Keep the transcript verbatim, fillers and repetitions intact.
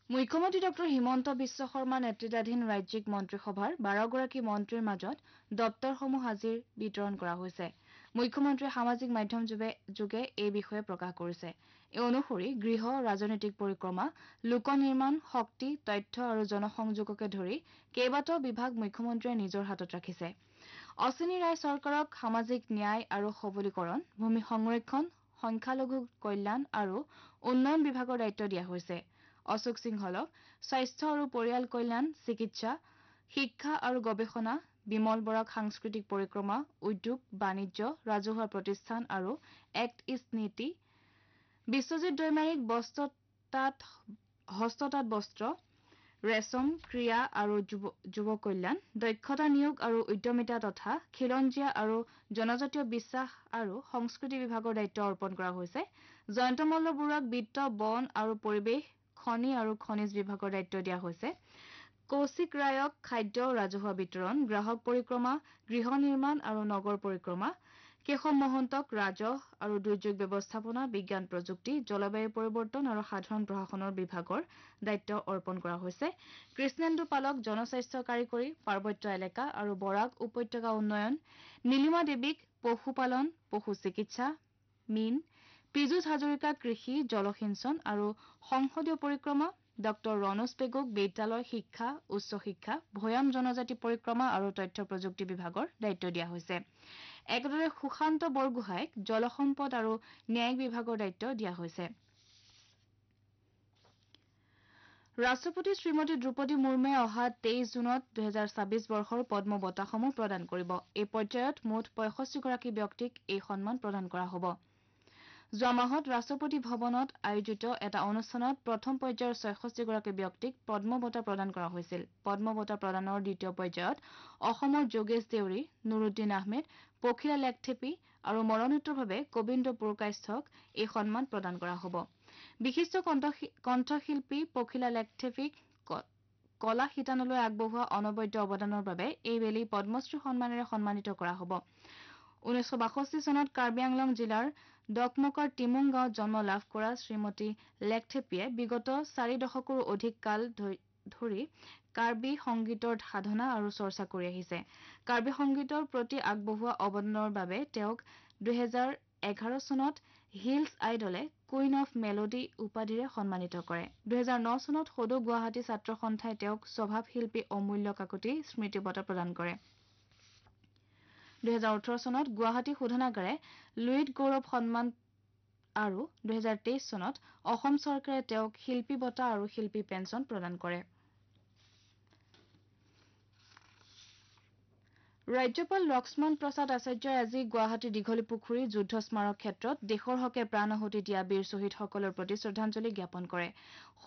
মুখ্যমন্ত্ৰী ডক্টৰ হিমন্ত বিশ্ব শৰ্মা নেতৃত্বাধীন ৰাজ্যিক মন্ত্ৰীসভাৰ বাৰ গৰাকী মন্ত্ৰীৰ মাজত দপ্তৰসমূহ আজিৰ বিতৰণ কৰা হৈছে। মুখ্যমন্ত্ৰীয়ে সামাজিক মাধ্যম যোগে এই বিষয়ে প্ৰকাশ কৰিছে। এই অনুসৰি গৃহ, ৰাজনৈতিক পৰিক্ৰমা, লোক নিৰ্মাণ, শক্তি, তথ্য আৰু জনসংযোগকে ধৰি কেইবাটাও বিভাগ মুখ্যমন্ত্ৰীয়ে নিজৰ হাতত ৰাখিছে। অশ্বিনী ৰায় চৰকাৰক সামাজিক ন্যায় আৰু সবলীকৰণ, ভূমি সংৰক্ষণ, সংখ্যালঘু কল্যাণ আৰু উন্নয়ন বিভাগৰ দায়িত্ব দিয়া হৈছে। অশোক সিংহলক স্বাস্থ্য আৰু পৰিয়াল কল্যাণ, চিকিৎসা, শিক্ষা আৰু গৱেষণা, বিমল বৰাক সাংস্কৃতিক পৰিক্ৰমা, উদ্যোগ, বাণিজ্য, ৰাজহুৱা প্ৰতিষ্ঠান আৰু এক্ট ইষ্ট নীতি, বিশ্বজিৎ দৈমাৰীক বস্ত্ৰতাঁত হস্ততাঁত বস্ত্ৰ, ৰেচম, ক্ৰীড়া আৰু যুৱ কল্যাণ, দক্ষতা নিয়োগ আৰু উদ্যমিতা তথা খিলঞ্জীয়া আৰু জনজাতীয় বিশ্বাস আৰু সংস্কৃতি বিভাগৰ দায়িত্ব অৰ্পণ কৰা হৈছে। জয়ন্ত মল্ল বৰুৱাক বিত্ত, বন আৰু পৰিৱেশ, খনি আৰু খনিজ বিভাগৰ দায়িত্ব দিয়া হৈছে। কৌশিক ৰায়ক খাদ্য, ৰাজহুৱা বিতৰণ, গ্ৰাহক পৰিক্ৰমা, গৃহ নিৰ্মাণ আৰু নগৰ পৰিক্ৰমা, কেশৱ মহন্তক ৰাজহ আৰু দুৰ্যোগ ব্যৱস্থাপনা, বিজ্ঞান প্ৰযুক্তি, জলবায়ু পৰিৱৰ্তন আৰু সাধাৰণ প্ৰশাসনৰ বিভাগৰ দায়িত্ব অৰ্পণ কৰা হৈছে। কৃষ্ণেন্দু পালক জনস্বাস্থ্য কাৰিকৰী, পাৰ্বত্য এলেকা আৰু বৰাক উপত্যকা উন্নয়ন, নীলিমা দেৱীক পশুপালন, পশু চিকিৎসা, মীন, পীযুষ হাজৰিকা কৃষি, জলসিঞ্চন আৰু সংসদীয় পৰিক্ৰমা, ডক্টৰ ৰণোজ পেগুক বিদ্যালয় শিক্ষা, উচ্চ শিক্ষা, ভৈয়াম জনজাতি পৰিক্ৰমা আৰু তথ্য প্ৰযুক্তি বিভাগৰ দায়িত্ব দিয়া হৈছে। একেদৰে সুশান্ত বৰগোহাঁইক জলসম্পদ আৰু ন্যায়িক বিভাগৰ দায়িত্ব দিয়া হৈছে। ৰাষ্ট্ৰপতি শ্ৰীমতী দ্ৰৌপদী মুৰ্মুৱে অহা তেইছ জুনত দুহেজাৰ ছাব্বিছ বৰ্ষৰ পদ্ম বঁটাসমূহ প্ৰদান কৰিব। এই পৰ্যায়ত মুঠ পঁয়ষষ্ঠি গৰাকী ব্যক্তিক এই সন্মান প্ৰদান কৰা হ'ব। যোৱা মাহত ৰাষ্ট্ৰপতি ভৱনত আয়োজিত এটা অনুষ্ঠানত প্ৰথম পৰ্যায়ৰ ছয়ষষ্ঠি গৰাকী ব্যক্তিক পদ্ম বঁটা প্ৰদান কৰা হৈছিল। পদ্ম বঁটা প্ৰদানৰ দ্বিতীয় পৰ্যায়ত অসমৰ যোগেশ দেউৰী, নুৰুদ্দিন আহমেদ, পখিলা লেকথেপী আৰু মৰণোত্তৰভাৱে গোবিন্দ পুৰকায়স্থক এই সন্মান প্ৰদান কৰা হ'ব। বিশিষ্ট কণ্ঠশিল্পী পখিলা লেকথেপীক কলা শিতানলৈ আগবঢ়োৱা অনবদ্য অৱদানৰ বাবে এইবেলি পদ্মশ্ৰী সন্মানেৰে সন্মানিত কৰা হ'ব। ঊনৈছশ বাষষ্ঠি চনত কাৰ্বি আংলং জিলাৰ ডকমকৰ টিমুং গাঁৱত জন্ম লাভ কৰা শ্ৰীমতী লেকথেপীয়ে বিগত চাৰি দশকৰো অধিক কাল ধৰি কাৰ্বি সংগীতৰ সাধনা আৰু চৰ্চা কৰি আহিছে। কাৰ্বি সংগীতৰ প্ৰতি আগবঢ়োৱা অৱদানৰ বাবে তেওঁক দুহেজাৰ এঘাৰ চনত হিলছ আইডলে কুইন অৱ মেলোডী উপাধিৰে সন্মানিত কৰে। দুহেজাৰ ন চনত সদৌ গুৱাহাটী ছাত্ৰ সন্থাই তেওঁক স্বভাৱ শিল্পী অমূল্য কাকতি স্মৃতি বঁটা প্ৰদান কৰে। দুহেজাৰ ওঠৰ চনত গুৱাহাটী শোধনাগাৰে লুইত গৌৰৱ সন্মান আৰু দুহেজাৰ তেইছ চনত অসম চৰকাৰে তেওঁক শিল্পী বঁটা আৰু শিল্পী পেঞ্চন প্ৰদান কৰে। ৰাজ্যপাল লক্ষ্মণ প্ৰসাদ আচাৰ্যই আজি গুৱাহাটীৰ দীঘলীপুখুৰী যুদ্ধ স্মাৰক ক্ষেত্ৰত দেশৰ হকে প্ৰাণ আহুতি দিয়া বীৰ শ্বহীদসকলৰ প্ৰতি শ্ৰদ্ধাঞ্জলি জ্ঞাপন কৰে।